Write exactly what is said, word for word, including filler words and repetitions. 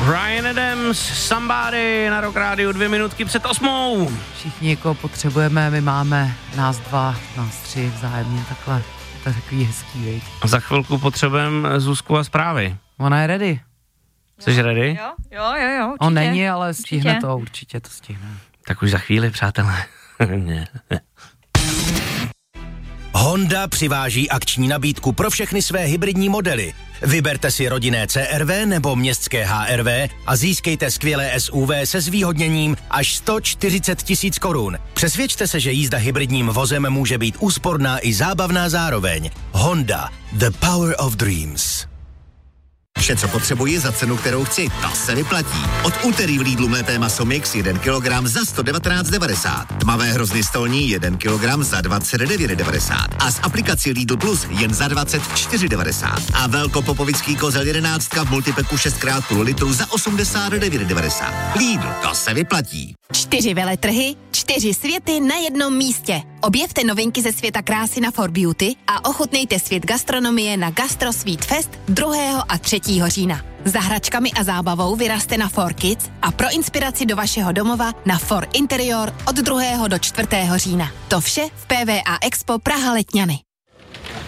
Ryan Adams, Somebody na Rock Rádiu, dvě minutky před osmou. Všichni jako potřebujeme, my máme nás dva, nás tři vzájemně takhle. To je takový hezký, veď. Za chvilku potřebujeme Zuzku a zprávy. Ona je ready. Jsi ready? Jo, jo, jo, jo, určitě. On není, ale stihne určitě. to, určitě to stihne. Tak už za chvíli, přátelé. Ne. Honda přiváží akční nabídku pro všechny své hybridní modely. Vyberte si rodinné C R V nebo městské H R V a získejte skvělé S U V se zvýhodněním až sto čtyřicet tisíc korun. Přesvědčte se, že jízda hybridním vozem může být úsporná i zábavná zároveň. Honda, the power of dreams. Vše, co potřebuji za cenu, kterou chci, to se vyplatí. Od úterý v Lidlu mlété maso mix jeden kilogram za sto devatenáct devadesát. Tmavé hrozny stolní jeden kilogram za dvacet devět devadesát. A s aplikací Lidl Plus jen za dvacet čtyři devadesát. A velkopopovický kozel jedenáctka v multipeku šest krát půl litru za osmdesát devět devadesát. Lidl, to se vyplatí. Čtyři veletrhy, čtyři světy na jednom místě. Objevte novinky ze světa krásy na For Beauty a ochutnejte svět gastronomie na Gastro Sweet Fest druhého a třetího října. Za hračkami a zábavou vyraste na For Kids a pro inspiraci do vašeho domova na For Interior od druhého do čtvrtého října. To vše v P V A Expo Praha Letňany.